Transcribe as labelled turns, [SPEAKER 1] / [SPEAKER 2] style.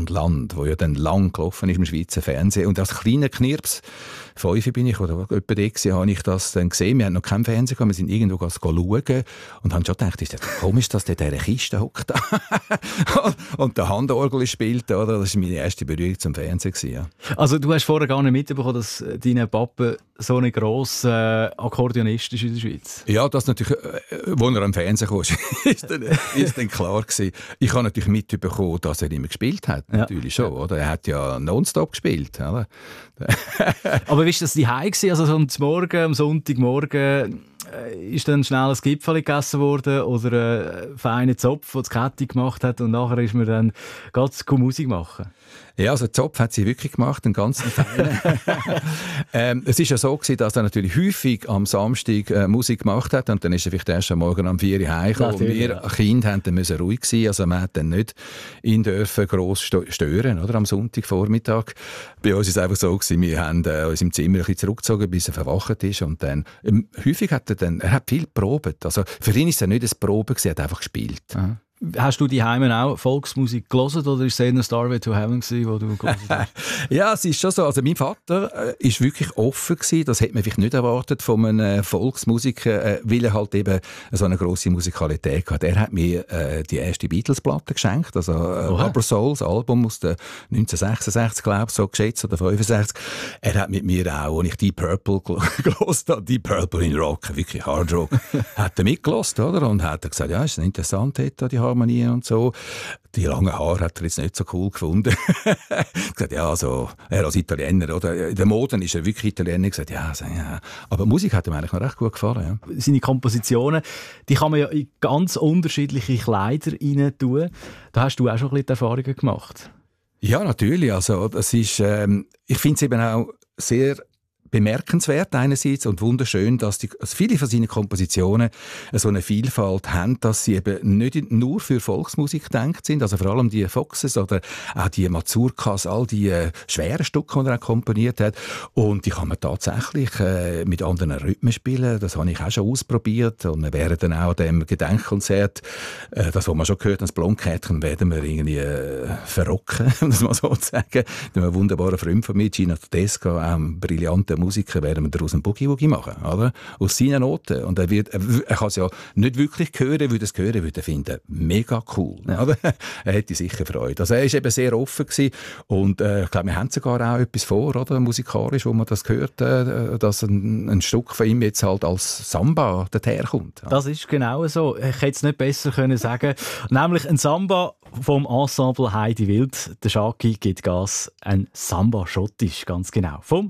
[SPEAKER 1] und Land, wo ja dann lang gelaufen ist im Schweizer Fernsehen. Und als kleiner Knirps, 5 bin ich, oder etwa da gewesen, habe ich das dann gesehen. Wir hatten noch keinen Fernseher gehabt, wir sind irgendwo schauen und haben schon gedacht, ist das komisch, dass der in dieser Kiste hockt und der Handorgel spielt, oder? Das war meine erste Berührung zum Fernsehen gewesen, ja.
[SPEAKER 2] Also du hast vorher gar nicht mitbekommen, dass dein Papa so ein grosser Akkordeonist ist in der Schweiz?
[SPEAKER 1] Ja, das natürlich, wo er am Fernsehen kam, ist dann klar gewesen. Ich habe natürlich mitbekommen, dass er immer gespielt hat, natürlich schon, oder? Er hat ja nonstop gespielt, oder?
[SPEAKER 2] Aber wie war das daheim gewesen? Also am Sonntagmorgen ist dann schnell ein Gipfel gegessen worden oder ein feiner Zopf, der die Kette gemacht hat und nachher ist man dann ganz Musik machen?
[SPEAKER 1] Ja, also Zopf hat sie wirklich gemacht, einen ganzen feinen. Es ist ja so gewesen, dass er natürlich häufig am Samstag Musik gemacht hat und dann ist er vielleicht erst am Morgen um 4 Uhr heimgekommen. Und wir Kinder haben dann ruhig sein, also man hat dann nicht ihn dürfen gross stören, oder, am Sonntagvormittag. Bei uns ist es einfach so gewesen, wir haben uns im Zimmer ein bisschen zurückgezogen, bis er verwacht ist und dann häufig hat er hat viel geprobt. Also für ihn ist es nicht ein Proben gewesen, er hat einfach gespielt.
[SPEAKER 2] Aha. Hast du daheim auch Volksmusik gelesen oder war es eher Starway to Heaven, wo du gelesen hast?
[SPEAKER 1] Ja, es ist schon so. Also mein Vater ist wirklich offen gewesen. Das hätte man vielleicht nicht erwartet von einem Volksmusiker, weil er halt eben so eine grosse Musikalität hat. Er hat mir die erste Beatles-Platte geschenkt, also Rubber Soul, das Album aus den 1966, glaube ich, so geschätzt, oder 65. Er hat mit mir auch, als ich Deep Purple gehört habe, Deep Purple in Rock, wirklich Hard Rock, hat er mitgehört, oder? Und hat gesagt, ja, ist interessant, die Harmonie und so. Die langen Haare hat er jetzt nicht so cool gefunden. gesagt, ja, also, er als Italiener, oder? In der Mode ist er wirklich Italiener. Gesagt, ja, ja. Aber Musik hat ihm eigentlich noch recht gut gefallen. Ja.
[SPEAKER 2] Seine Kompositionen, die kann man ja in ganz unterschiedliche Kleider rein tun. Da hast du auch schon ein bisschen Erfahrungen gemacht.
[SPEAKER 1] Ja, natürlich. Also, das ist, ich finde es eben auch sehr bemerkenswert einerseits und wunderschön, dass viele von seinen Kompositionen so eine Vielfalt haben, dass sie eben nicht nur für Volksmusik gedacht sind, also vor allem die Foxes oder auch die Mazurkas, all die schweren Stücke, die er komponiert hat. Und die kann man tatsächlich mit anderen Rhythmen spielen. Das habe ich auch schon ausprobiert. Und wir werden dann auch dem Gedenkkonzert, das, was man schon gehört, das Blondkäppchen, werden wir irgendwie verrocken, um das mal so zu sagen. Ein wunderbarer Freund von mir, Gino Tedesco, auch ein brillanter Musiker, werden wir daraus einen Boogie-Woogie machen, oder? Aus seinen Noten. Und er kann es ja nicht wirklich hören, würde es hören, würde er finden, mega cool. Ja. Oder? Er hätte sicher Freude. Also er war eben sehr offen gewesen. Und ich glaube, wir haben sogar auch etwas vor, oder? Musikalisch, wo man das hört, dass ein Stück von ihm jetzt halt als Samba daherkommt. Ja.
[SPEAKER 2] Das ist genau so. Ich hätte es nicht besser können sagen. Nämlich ein Samba vom Ensemble Heidi Wild. Der Schaki gibt Gas. Ein Samba schottisch, ganz genau. Vom